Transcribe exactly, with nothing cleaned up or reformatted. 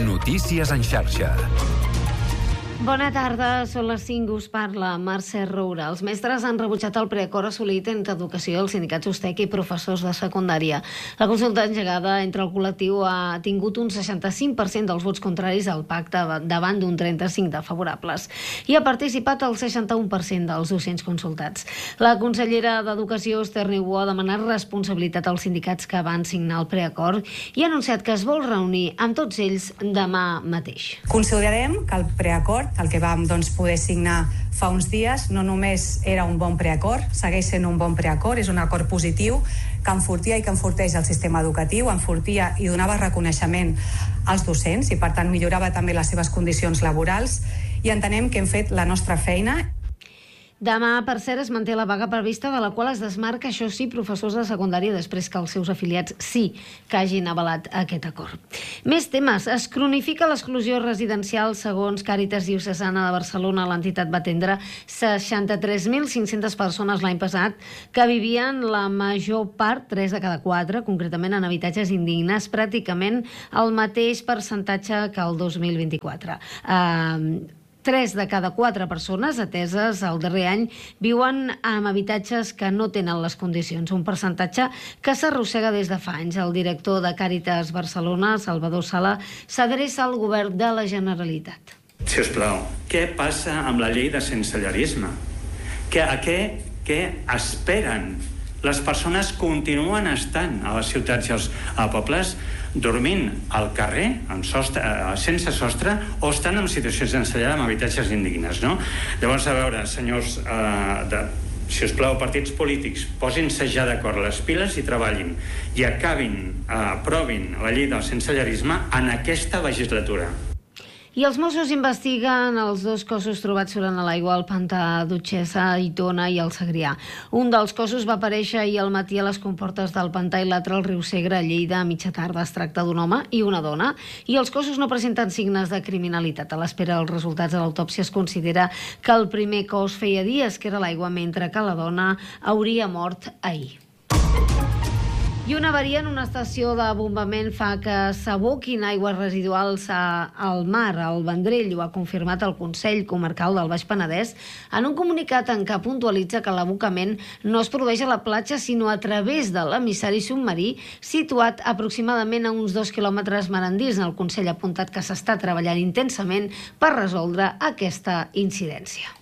Notícies en xarxa. Bona tarda, són les cinc, us parla Mercè Roura. Els mestres han rebutjat el preacord assolit entre Educació i els sindicats USTEC i professors de secundària. La consulta engegada entre el col·lectiu ha tingut un seixanta-cinc per cent dels vots contraris al pacte davant d'un trenta-cinc de favorables i ha participat el seixanta-u per cent dels docents consultats. La consellera d'Educació, Esther Niubó, ha demanat responsabilitat als sindicats que van signar el preacord i ha anunciat que es vol reunir amb tots ells demà mateix. Considerem que el preacord, el que vam doncs, poder signar fa uns dies, no només era un bon preacord, segueix sent un bon preacord, és un acord positiu que enfortia i que enforteix el sistema educatiu, enfortia i donava reconeixement als docents i, per tant, millorava també les seves condicions laborals i entenem que hem fet la nostra feina. Demà, per cert, es manté la vaga prevista, de la qual es desmarca, això sí, professors de secundària, després que els seus afiliats sí que hagin avalat aquest acord. Més temes. Es cronifica l'exclusió residencial. Segons Càritas Diocesana de Barcelona, l'entitat va atendre seixanta-tres mil cinc-centes persones l'any passat que vivien la major part, tres de cada quatre, concretament en habitatges indignes, pràcticament el mateix percentatge que el dos mil vint-i-quatre. Uh, Tres de cada quatre persones ateses el darrer any viuen en habitatges que no tenen les condicions, un percentatge que s'arrossega des de fa anys. El director de Càritas Barcelona, Salvador Sala, s'adreça al govern de la Generalitat. Si us plau, què passa amb la llei de sensellarisme? Que, a què, què esperen? Les persones continuen estant a les ciutats i als pobles dormint al carrer, amb sostre, sense sostre, o estan en situacions d'ensenyar amb habitatges indignes, no? Llavors, a veure, senyors, eh, de, si us plau, partits polítics, posin-se ja d'acord les piles i treballin, i acabin, eh, aprovin la llei del sensellarisme en aquesta legislatura. I els Mossos investiguen els dos cossos trobats surant a l'aigua al pantà Dutxessa, Aitona i el Segrià. Un dels cossos va aparèixer ahir al matí a les comportes del pantà i l'altre al riu Segre, a Lleida, a mitja tarda. Es tracta d'un home i una dona, i els cossos no presenten signes de criminalitat. A l'espera dels resultats de l'autòpsia es considera que el primer cos feia dies que era a l'aigua, mentre que la dona hauria mort ahir. I una avaria en una estació de bombament fa que s'aboquin aigües residuals al mar, al Vendrell. Ho ha confirmat el Consell Comarcal del Baix Penedès en un comunicat en què puntualitza que l'abocament no es produeix a la platja, sinó a través de l'emissari submarí situat aproximadament a uns dos quilòmetres mar endins. El Consell ha apuntat que s'està treballant intensament per resoldre aquesta incidència.